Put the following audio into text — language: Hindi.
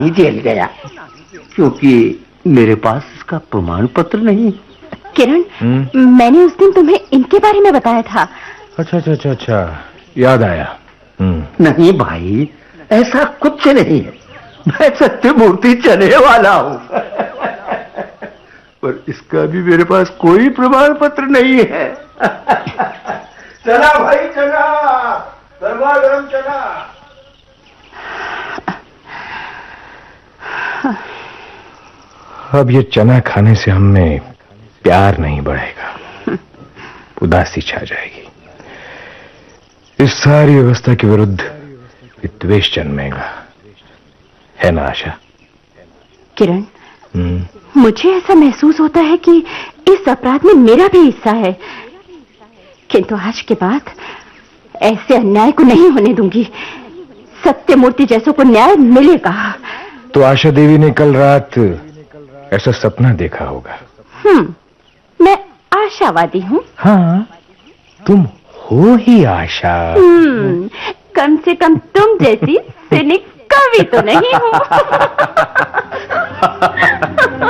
नहीं जेल गया क्योंकि मेरे पास इसका प्रमाण पत्र नहीं। किरण, मैंने उस दिन तुम्हें इनके बारे में बताया था। अच्छा, याद आया। नहीं भाई, ऐसा कुछ नहीं है। मैं सत्यमूर्ति चने वाला हूँ। पर इसका भी मेरे पास कोई प्रमाण पत्र नहीं है। चला भाई चला, गरमा गरम चला। अब ये चना खाने से हम में प्यार नहीं बढ़ेगा, उदासी छा जाएगी। इस सारी व्यवस्था के विरुद्ध द्वेष जन्मेगा, है ना आशा? किरण, मुझे ऐसा महसूस होता है कि इस अपराध में मेरा भी हिस्सा है, किंतु आज के बाद ऐसे अन्याय को नहीं होने दूंगी। सत्यमूर्ति जैसों को न्याय मिलेगा। तो आशा देवी ने कल रात ऐसा सपना देखा होगा। मैं आशावादी हूँ। हाँ, तुम हो ही आशा। कम से कम तुम जैसी सिनिक कवि तो नहीं हूँ।